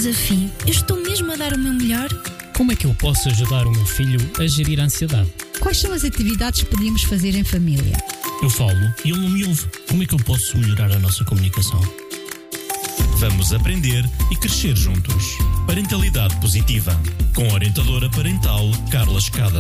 desafio. Eu estou mesmo a dar o meu melhor? Como é que eu posso ajudar o meu filho a gerir a ansiedade? Quais são as atividades que podíamos fazer em família? Eu falo e ele não me ouve. Como é que eu posso melhorar a nossa comunicação? Vamos aprender e crescer juntos. Parentalidade Positiva, com a orientadora parental Carla Escada.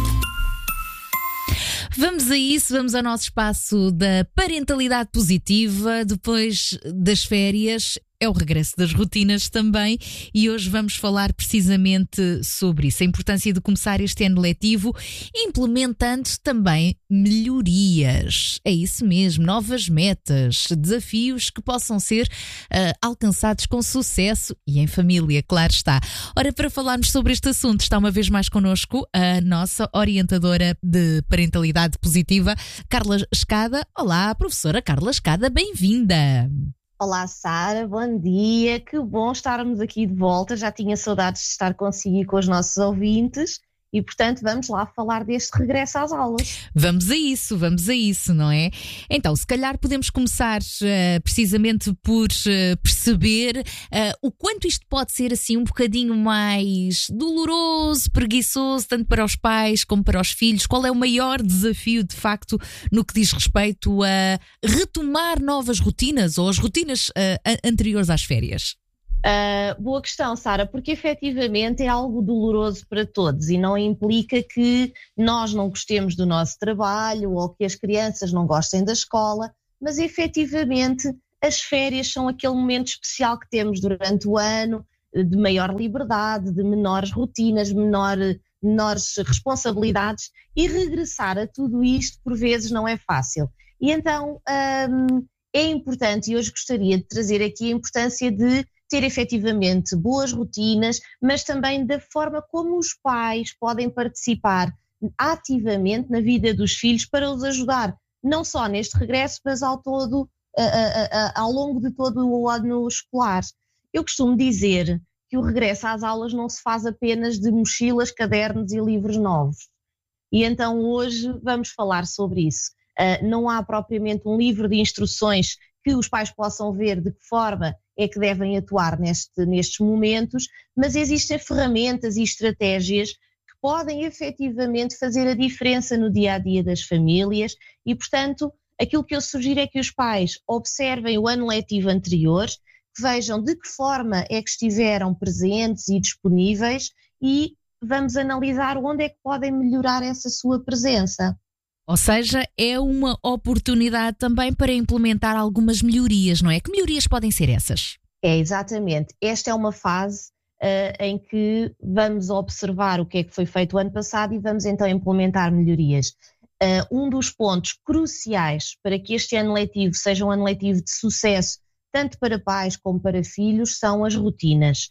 Vamos a isso, vamos ao nosso espaço da parentalidade positiva. Depois das férias é o regresso das rotinas também, e hoje vamos falar precisamente sobre isso, a importância de começar este ano letivo implementando também melhorias. É isso mesmo, novas metas, desafios que possam ser alcançados com sucesso e em família, claro está. Ora, para falarmos sobre este assunto, está uma vez mais connosco a nossa orientadora de parentalidade positiva, Carla Escada. Olá, professora Carla Escada, bem-vinda! Olá, Sara, bom dia, que bom estarmos aqui de volta, já tinha saudades de estar consigo e com os nossos ouvintes e, portanto, vamos lá falar deste regresso às aulas. Vamos a isso, não é? Então, se calhar podemos começar precisamente por perceber o quanto isto pode ser assim um bocadinho mais doloroso, preguiçoso, tanto para os pais como para os filhos. Qual é o maior desafio, de facto, no que diz respeito a retomar novas rotinas ou as rotinas anteriores às férias? Boa questão, Sara, porque efetivamente é algo doloroso para todos e não implica que nós não gostemos do nosso trabalho ou que as crianças não gostem da escola, mas efetivamente as férias são aquele momento especial que temos durante o ano, de maior liberdade, de menores rotinas, menores responsabilidades, e regressar a tudo isto por vezes não é fácil. E então é importante, e hoje gostaria de trazer aqui a importância de ter efetivamente boas rotinas, mas também da forma como os pais podem participar ativamente na vida dos filhos para os ajudar, não só neste regresso, mas ao longo de todo o ano escolar. Eu costumo dizer que o regresso às aulas não se faz apenas de mochilas, cadernos e livros novos. E então hoje vamos falar sobre isso. Não há propriamente um livro de instruções que os pais possam ver de que forma é que devem atuar nestes momentos, mas existem ferramentas e estratégias que podem efetivamente fazer a diferença no dia-a-dia das famílias e, portanto, aquilo que eu sugiro é que os pais observem o ano letivo anterior, que vejam de que forma é que estiveram presentes e disponíveis e vamos analisar onde é que podem melhorar essa sua presença. Ou seja, é uma oportunidade também para implementar algumas melhorias, não é? Que melhorias podem ser essas? É, exatamente. Esta é uma fase em que vamos observar o que é que foi feito o ano passado e vamos então implementar melhorias. Um dos pontos cruciais para que este ano letivo seja um ano letivo de sucesso, tanto para pais como para filhos, são as rotinas.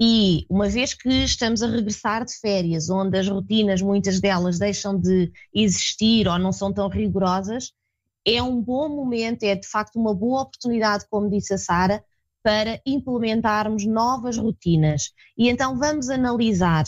E uma vez que estamos a regressar de férias, onde as rotinas, muitas delas deixam de existir ou não são tão rigorosas, é um bom momento, é de facto uma boa oportunidade, como disse a Sara, para implementarmos novas rotinas. E então vamos analisar,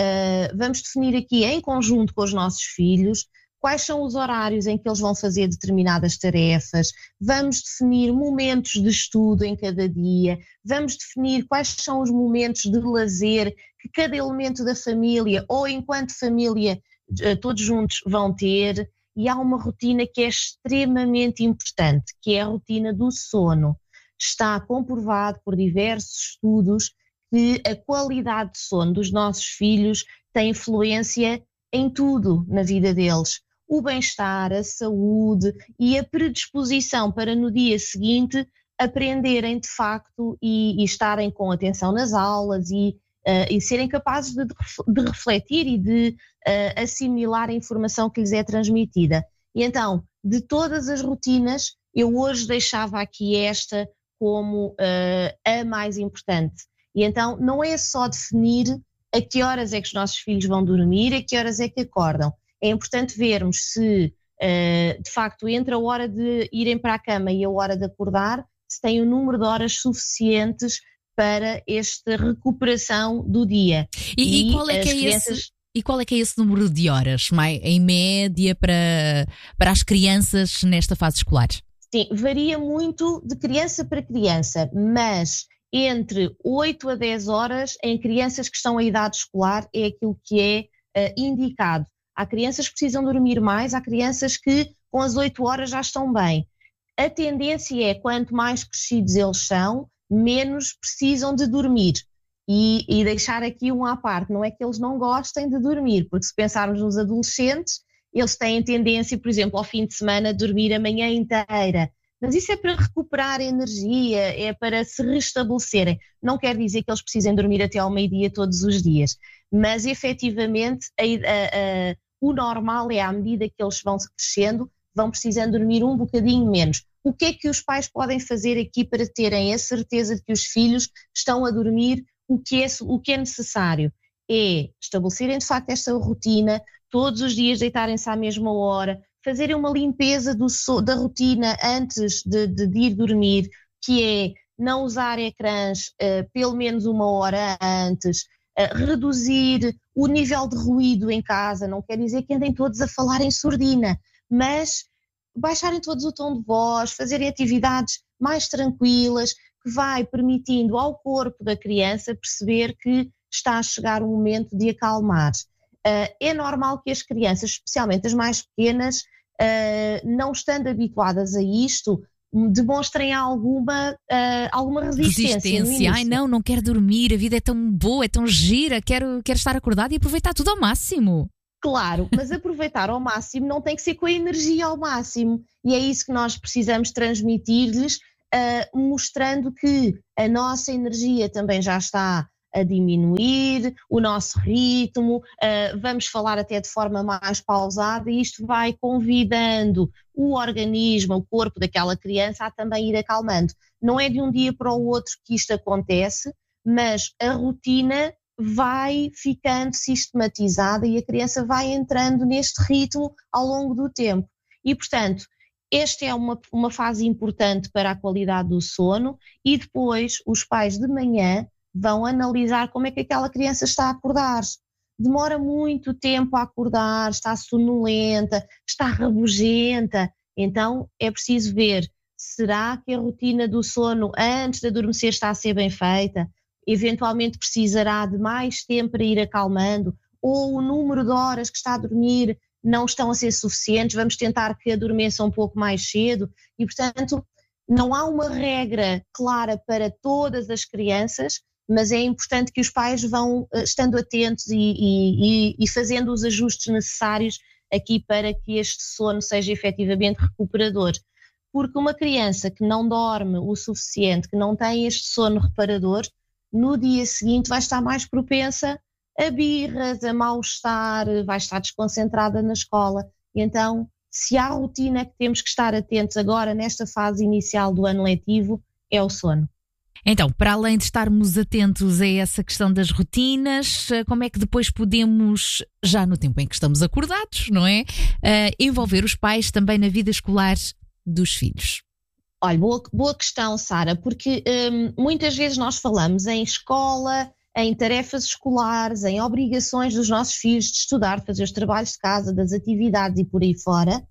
vamos definir aqui em conjunto com os nossos filhos quais são os horários em que eles vão fazer determinadas tarefas, vamos definir momentos de estudo em cada dia, vamos definir quais são os momentos de lazer que cada elemento da família ou enquanto família todos juntos vão ter, e há uma rotina que é extremamente importante, que é a rotina do sono. Está comprovado por diversos estudos que a qualidade de sono dos nossos filhos tem influência em tudo na vida deles. O bem-estar, a saúde e a predisposição para no dia seguinte aprenderem de facto e estarem com atenção nas aulas e serem capazes de refletir e de assimilar a informação que lhes é transmitida. E então, de todas as rotinas, eu hoje deixava aqui esta como a mais importante. E então não é só definir a que horas é que os nossos filhos vão dormir, a que horas é que acordam. É importante vermos se, de facto, entre a hora de irem para a cama e a hora de acordar, se tem o número de horas suficientes para esta recuperação do dia. E qual é que é crianças... E qual é que é esse número de horas, em média, para as crianças nesta fase escolar? Sim, varia muito de criança para criança, mas entre 8 a 10 horas em crianças que estão em idade escolar é aquilo que é indicado. Há crianças que precisam dormir mais, há crianças que com as 8 horas já estão bem. A tendência é, quanto mais crescidos eles são, menos precisam de dormir. E deixar aqui um à parte, não é que eles não gostem de dormir, porque se pensarmos nos adolescentes, eles têm tendência, por exemplo, ao fim de semana, a dormir a manhã inteira. Mas isso é para recuperar energia, é para se restabelecerem. Não quer dizer que eles precisem dormir até ao meio-dia todos os dias, mas efetivamente o normal é, à medida que eles vão crescendo, vão precisando dormir um bocadinho menos. O que é que os pais podem fazer aqui para terem a certeza de que os filhos estão a dormir o que é necessário? É estabelecerem de facto esta rotina, todos os dias deitarem-se à mesma hora, fazerem uma limpeza da rotina antes de ir dormir, que é não usar ecrãs pelo menos uma hora antes, reduzir o nível de ruído em casa, não quer dizer que andem todos a falar em surdina, mas baixarem todos o tom de voz, fazerem atividades mais tranquilas, que vai permitindo ao corpo da criança perceber que está a chegar o momento de acalmar. É normal que as crianças, especialmente as mais pequenas, não estando habituadas a isto, demonstrem alguma resistência. Ai não quero dormir, a vida é tão boa, é tão gira, quero estar acordado e aproveitar tudo ao máximo. Claro, mas aproveitar ao máximo não tem que ser com a energia ao máximo, e é isso que nós precisamos transmitir-lhes, mostrando que a nossa energia também já está a diminuir, o nosso ritmo, vamos falar até de forma mais pausada, e isto vai convidando o organismo, o corpo daquela criança a também ir acalmando. Não é de um dia para o outro que isto acontece, mas a rotina vai ficando sistematizada e a criança vai entrando neste ritmo ao longo do tempo. E, portanto, esta é uma fase importante para a qualidade do sono, e depois os pais de manhã vão analisar como é que aquela criança está a acordar. Demora muito tempo a acordar, está sonolenta, está rabugenta, então é preciso ver, será que a rotina do sono antes de adormecer está a ser bem feita? Eventualmente precisará de mais tempo para ir acalmando, ou o número de horas que está a dormir não estão a ser suficientes, vamos tentar que adormeça um pouco mais cedo, e portanto não há uma regra clara para todas as crianças, mas é importante que os pais vão estando atentos e fazendo os ajustes necessários aqui para que este sono seja efetivamente recuperador. Porque uma criança que não dorme o suficiente, que não tem este sono reparador, no dia seguinte vai estar mais propensa a birras, a mal-estar, vai estar desconcentrada na escola. E então, se há rotina que temos que estar atentos agora nesta fase inicial do ano letivo, é o sono. Então, para além de estarmos atentos a essa questão das rotinas, como é que depois podemos, já no tempo em que estamos acordados, não é? Envolver os pais também na vida escolar dos filhos? Olha, boa questão, Sara, porque muitas vezes nós falamos em escola, em tarefas escolares, em obrigações dos nossos filhos de estudar, de fazer os trabalhos de casa, das atividades e por aí fora,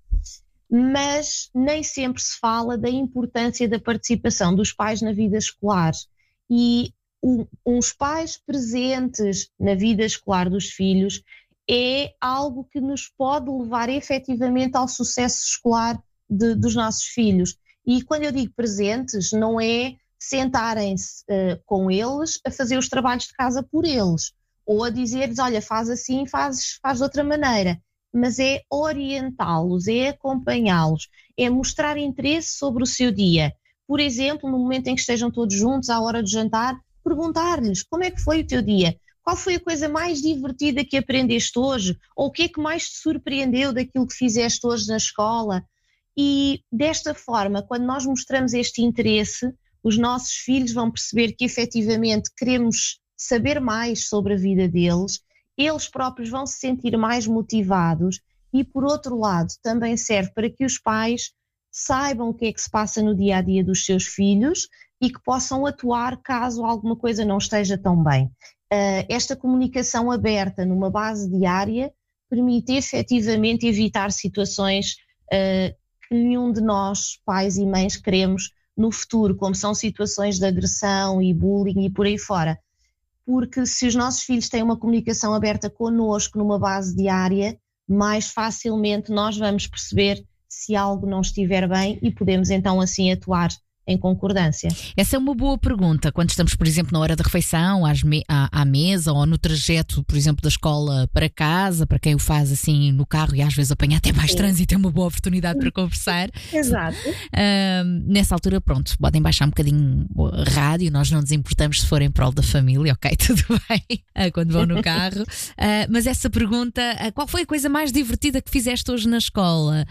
mas nem sempre se fala da importância da participação dos pais na vida escolar. E uns pais presentes na vida escolar dos filhos é algo que nos pode levar efetivamente ao sucesso escolar dos nossos filhos. E quando eu digo presentes, não é sentarem-se com eles a fazer os trabalhos de casa por eles, ou a dizer-lhes, olha, faz assim, faz de outra maneira, mas é orientá-los, é acompanhá-los, é mostrar interesse sobre o seu dia. Por exemplo, no momento em que estejam todos juntos, à hora de jantar, perguntar-lhes como é que foi o teu dia, qual foi a coisa mais divertida que aprendeste hoje, ou o que é que mais te surpreendeu daquilo que fizeste hoje na escola. E desta forma, quando nós mostramos este interesse, os nossos filhos vão perceber que efetivamente queremos saber mais sobre a vida deles, eles próprios vão se sentir mais motivados e, por outro lado, também serve para que os pais saibam o que é que se passa no dia-a-dia dos seus filhos e que possam atuar caso alguma coisa não esteja tão bem. Esta comunicação aberta numa base diária permite efetivamente evitar situações que nenhum de nós, pais e mães, queremos, no futuro, como são situações de agressão e bullying e por aí fora. Porque se os nossos filhos têm uma comunicação aberta connosco numa base diária, mais facilmente nós vamos perceber se algo não estiver bem e podemos então assim atuar em concordância. Essa é uma boa pergunta. Quando estamos, por exemplo, na hora da refeição, à mesa, ou no trajeto, por exemplo, da escola para casa, para quem o faz assim no carro e às vezes apanha até mais trânsito, é uma boa oportunidade para conversar. Exato. Nessa altura, pronto, podem baixar um bocadinho o rádio, nós não nos importamos se for em prol da família, ok, tudo bem, quando vão no carro. Mas essa pergunta, qual foi a coisa mais divertida que fizeste hoje na escola?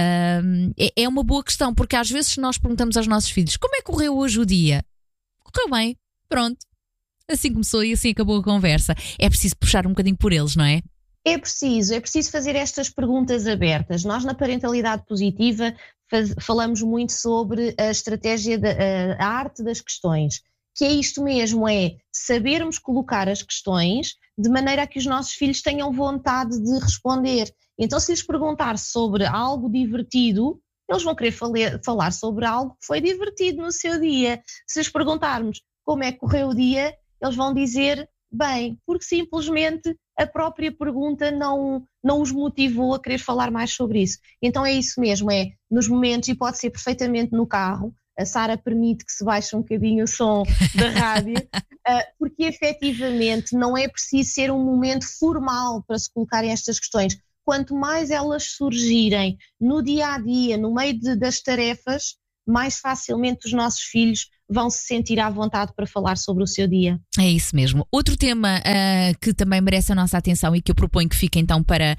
É uma boa questão, porque às vezes nós perguntamos aos nossos filhos, como é que correu hoje o dia? Correu bem, pronto. Assim começou e assim acabou a conversa. É preciso puxar um bocadinho por eles, não é? É preciso fazer estas perguntas abertas. Nós na parentalidade positiva falamos muito sobre a estratégia, a arte das questões, que é isto mesmo, é sabermos colocar as questões de maneira a que os nossos filhos tenham vontade de responder. Então, se lhes perguntar sobre algo divertido, eles vão querer falar sobre algo que foi divertido no seu dia. Se lhes perguntarmos como é que correu o dia, eles vão dizer bem, porque simplesmente a própria pergunta não os motivou a querer falar mais sobre isso. Então é isso mesmo, é nos momentos, e pode ser perfeitamente no carro, a Sara permite que se baixe um bocadinho o som da rádio, porque efetivamente não é preciso ser um momento formal para se colocarem estas questões. Quanto mais elas surgirem no dia-a-dia, no meio das tarefas, mais facilmente os nossos filhos vão se sentir à vontade para falar sobre o seu dia. É isso mesmo. Outro tema que também merece a nossa atenção e que eu proponho que fique então para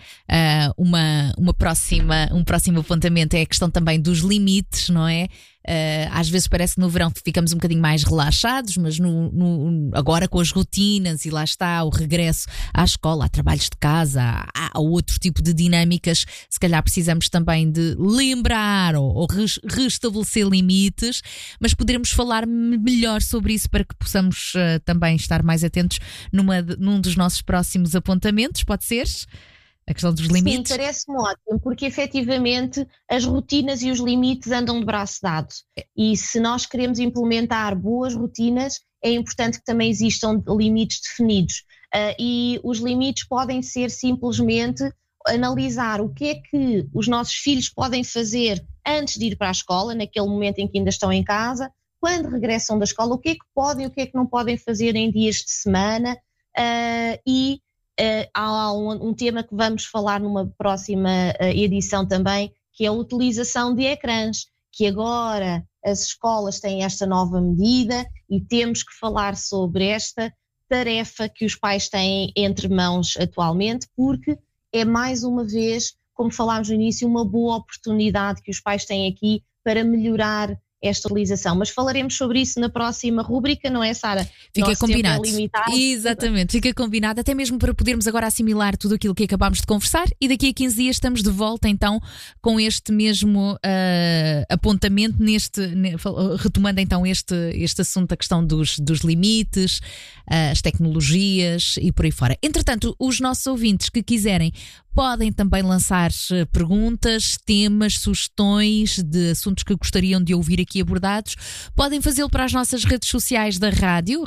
um próximo apontamento é a questão também dos limites, não é? Às vezes parece que no verão ficamos um bocadinho mais relaxados, mas agora com as rotinas e lá está o regresso à escola, a trabalhos de casa, a outro tipo de dinâmicas, se calhar precisamos também de lembrar ou restabelecer limites, mas poderemos falar melhor sobre isso para que possamos também estar mais atentos num dos nossos próximos apontamentos, pode ser? A questão dos limites? Sim, parece-me ótimo, porque efetivamente as rotinas e os limites andam de braço dado. E se nós queremos implementar boas rotinas, é importante que também existam limites definidos. E os limites podem ser simplesmente analisar o que é que os nossos filhos podem fazer antes de ir para a escola, naquele momento em que ainda estão em casa, quando regressam da escola, o que é que podem e o que é que não podem fazer em dias de semana, há um tema que vamos falar numa próxima edição também, que é a utilização de ecrãs, que agora as escolas têm esta nova medida e temos que falar sobre esta tarefa que os pais têm entre mãos atualmente, porque é mais uma vez, como falámos no início, uma boa oportunidade que os pais têm aqui para melhorar esta utilização, mas falaremos sobre isso na próxima rúbrica, não é, Sara? Fica combinado. Exatamente, fica combinado, até mesmo para podermos agora assimilar tudo aquilo que acabámos de conversar e daqui a 15 dias estamos de volta então com este mesmo apontamento, retomando então este assunto, a questão dos limites, as tecnologias e por aí fora. Entretanto, os nossos ouvintes que quiserem podem também lançar perguntas, temas, sugestões de assuntos que gostariam de ouvir aqui abordados. Podem fazê-lo para as nossas redes sociais da rádio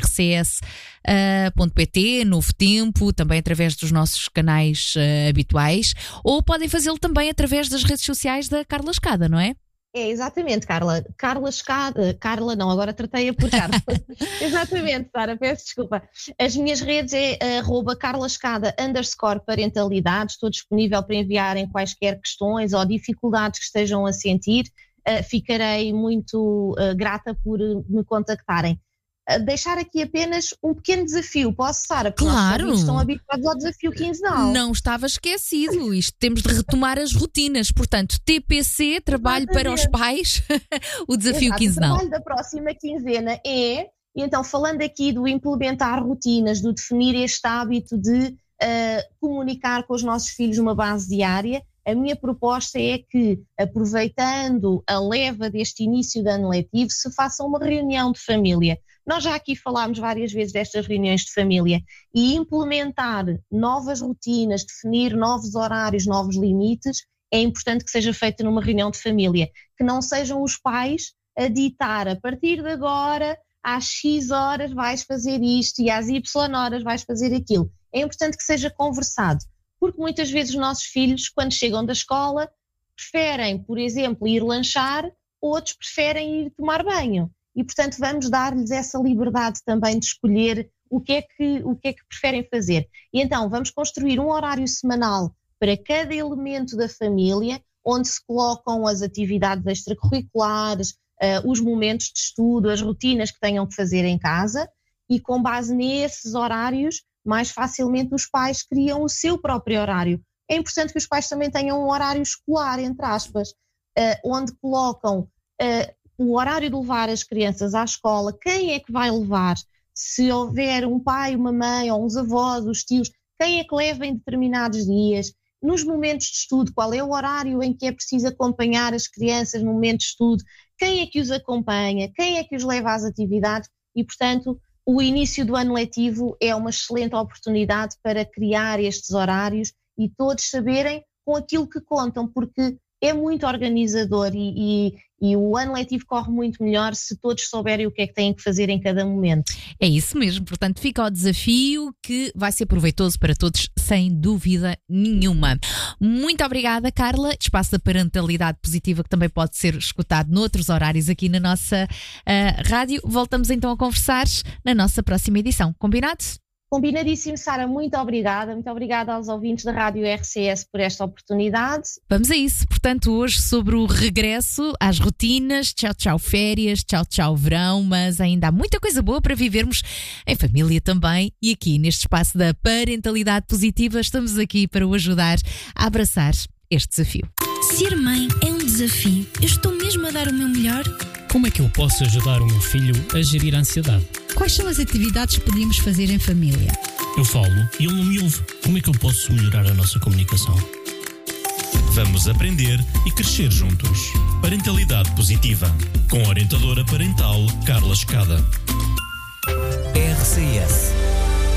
rcs.pt, Novo Tempo, também através dos nossos canais habituais, ou podem fazê-lo também através das redes sociais da Carla Escada, não é? É, exatamente, Carla. Carla Escada. Carla, não, agora tratei-a por Carla. Exatamente, Sara, peço desculpa. As minhas redes é @carlaescada_parentalidade. Estou disponível para enviarem quaisquer questões ou dificuldades que estejam a sentir. Ficarei muito grata por me contactarem. Deixar aqui apenas um pequeno desafio. Posso, Sara? Porque claro. Nós estão habituados ao desafio quinzenal. Não estava esquecido. Isto temos de retomar as rotinas. Portanto, TPC, trabalho para os pais, o desafio quinzenal. O trabalho da próxima quinzena é, então, falando aqui do implementar rotinas, do definir este hábito de comunicar com os nossos filhos numa base diária, a minha proposta é que, aproveitando a leva deste início de ano letivo, se faça uma reunião de família. Nós já aqui falámos várias vezes destas reuniões de família e implementar novas rotinas, definir novos horários, novos limites, é importante que seja feito numa reunião de família, que não sejam os pais a ditar a partir de agora, às X horas vais fazer isto e às Y horas vais fazer aquilo. É importante que seja conversado, porque muitas vezes os nossos filhos, quando chegam da escola, preferem, por exemplo, ir lanchar, outros preferem ir tomar banho. E, portanto, vamos dar-lhes essa liberdade também de escolher o que é que preferem fazer. E então, vamos construir um horário semanal para cada elemento da família, onde se colocam as atividades extracurriculares, os momentos de estudo, as rotinas que tenham que fazer em casa, e com base nesses horários, mais facilmente os pais criam o seu próprio horário. É importante que os pais também tenham um horário escolar, entre aspas, onde colocam o horário de levar as crianças à escola, quem é que vai levar, se houver um pai, uma mãe ou uns avós, os tios, quem é que leva em determinados dias, nos momentos de estudo, qual é o horário em que é preciso acompanhar as crianças no momento de estudo, quem é que os acompanha, quem é que os leva às atividades e, portanto, o início do ano letivo é uma excelente oportunidade para criar estes horários e todos saberem com aquilo que contam, porque é muito organizador e o ano letivo corre muito melhor se todos souberem o que é que têm que fazer em cada momento. É isso mesmo, portanto fica o desafio que vai ser proveitoso para todos, sem dúvida nenhuma. Muito obrigada, Carla. Espaço da parentalidade positiva que também pode ser escutado noutros horários aqui na nossa rádio. Voltamos então a conversar na nossa próxima edição. Combinado? Combinadíssimo, Sara, muito obrigada aos ouvintes da Rádio RCS por esta oportunidade. Vamos a isso, portanto hoje sobre o regresso às rotinas, tchau férias, tchau verão, mas ainda há muita coisa boa para vivermos em família também, e aqui neste espaço da parentalidade positiva estamos aqui para o ajudar a abraçar este desafio. Ser mãe é um desafio. Eu estou mesmo a dar o meu melhor? Como é que eu posso ajudar o meu filho a gerir a ansiedade? Quais são as atividades que podíamos fazer em família? Eu falo e ele não me ouve. Como é que eu posso melhorar a nossa comunicação? Vamos aprender e crescer juntos. Parentalidade positiva, com a orientadora parental Carla Escada. RCS